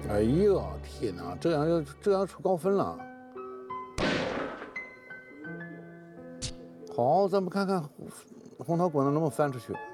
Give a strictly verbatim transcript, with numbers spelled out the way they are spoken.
哎呀，天哪，这样要这样出高分了。好，咱们看看红桃果能不能翻出去。